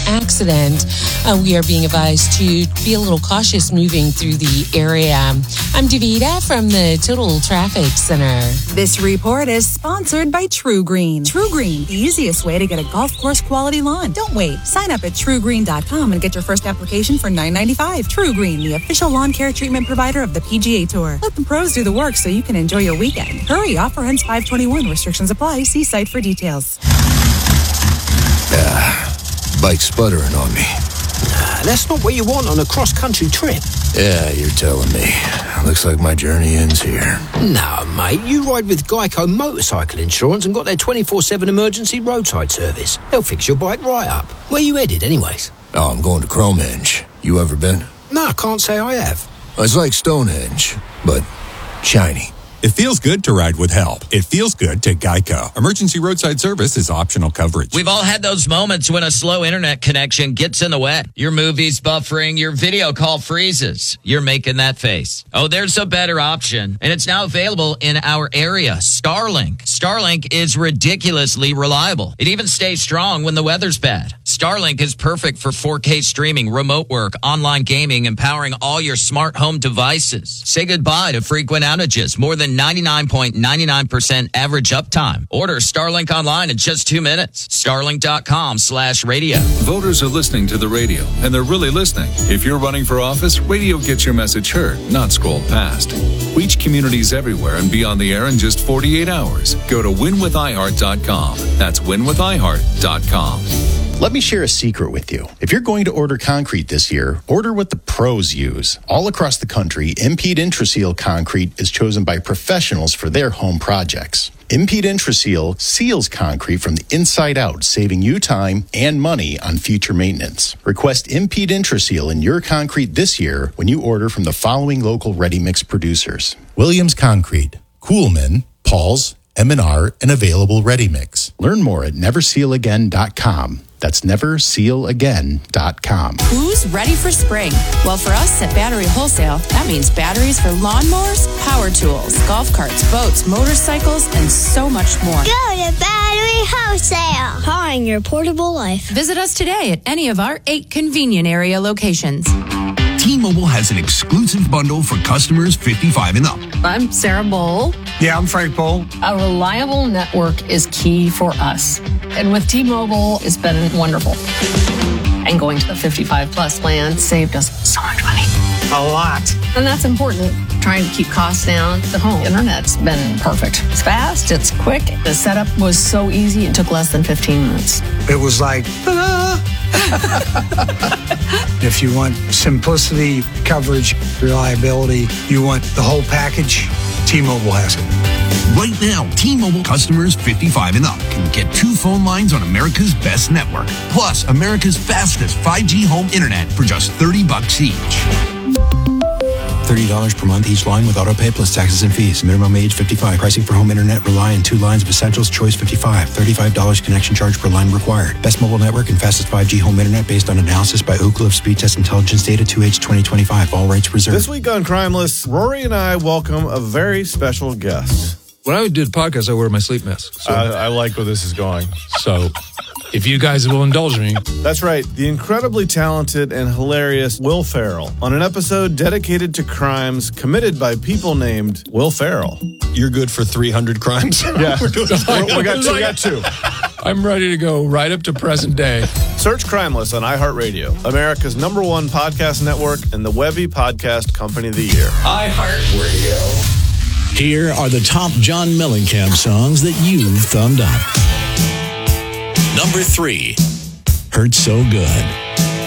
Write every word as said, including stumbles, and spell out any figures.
accident. Uh, we are being advised to be a little cautious moving through the area. I'm Davida from the Total Traffic Center. This report is sponsored by True Green. True Green, the easiest way to get a golf course quality lawn. Don't wait. Sign up at true green dot com and get your first application for nine ninety-five. True Green, the official lawn care treatment provider of the P G A Tour. Let the pros do the work so you can enjoy your weekend. Hurry, offer ends five twenty-one. Restrictions apply. See site for details. Yeah, bike's sputtering on me. Nah, that's not what you want on a cross-country trip. Yeah, you're telling me. Looks like my journey ends here. No, mate, you ride with Geico Motorcycle Insurance and got their twenty-four seven emergency roadside service. They'll fix your bike right up. Where you headed, anyways? Oh, I'm going to Cromenge. You ever been? No, I can't say I have. It's like Stonehenge, but shiny. It feels good to ride with help. It feels good to Geico. Emergency roadside service is optional coverage. We've all had those moments when a slow internet connection gets in the way. Your movie's buffering, your video call freezes. You're making that face. Oh, there's a better option, and it's now available in our area. Starlink. Starlink is ridiculously reliable. It even stays strong when the weather's bad. Starlink is perfect for four K streaming, remote work, online gaming, and powering all your smart home devices. Say goodbye to frequent outages. More than ninety-nine point nine nine percent average uptime. Order Starlink online in just two minutes. Starlink.com slash radio. Voters are listening to the radio, and they're really listening. If you're running for office, radio gets your message heard, not scrolled past. Reach communities everywhere and be on the air in just forty-eight hours. Go to win with i heart dot com. That's win with i heart dot com. Let me share a secret with you. If you're going to order concrete this year, order what the pros use. All across the country, Impede Intraseal concrete is chosen by professionals for their home projects. Impede Intraseal seals concrete from the inside out, saving you time and money on future maintenance. Request Impede Intraseal in your concrete this year when you order from the following local ready-mix producers: Williams Concrete, Coolman, Paul's, M and R, and available ready-mix. Learn more at never seal again dot com. That's never seal again dot com. Who's ready for spring? Well, for us at Battery Wholesale, that means batteries for lawnmowers, power tools, golf carts, boats, motorcycles, and so much more. Go to Battery Wholesale. Powering your portable life. Visit us today at any of our eight convenient area locations. T-Mobile has an exclusive bundle for customers fifty-five and up. I'm Sarah Bowl. Yeah, I'm Frank Bowl. A reliable network is key for us. And with T-Mobile, it's been wonderful. And going to the fifty-five plus plan saved us so much money. A lot. And that's important. Trying to keep costs down. The home internet's been perfect. It's fast, it's quick. The setup was so easy, it took less than fifteen minutes. It was like, ta-da! If you want simplicity, coverage, reliability, you want the whole package, T-Mobile has it. Right now, T-Mobile customers fifty-five and up can get two phone lines on America's best network, plus America's fastest five G home internet for just thirty bucks each. thirty dollars per month each line with autopay plus taxes and fees. Minimum age fifty-five. Pricing for home internet rely on two lines of Essentials Choice fifty-five. thirty-five dollars connection charge per line required. Best mobile network and fastest five G home internet based on analysis by Ookla of Speed Test Intelligence Data two H twenty twenty-five. All rights reserved. This week on Crimeless, Rory and I welcome a very special guest. When I do the podcast, I wear my sleep mask. So. I, I like where this is going. So if you guys will indulge me. That's right. The incredibly talented and hilarious Will Ferrell on an episode dedicated to crimes committed by people named Will Ferrell. You're good for three hundred crimes? Yeah. We're doing we, we, got two, we got two. I'm ready to go right up to present day. Search Crimeless on iHeartRadio, America's number one podcast network and the Webby Podcast Company of the Year. iHeartRadio. Here are the top John Mellencamp songs that you've thumbed up. Number three, Hurt So Good.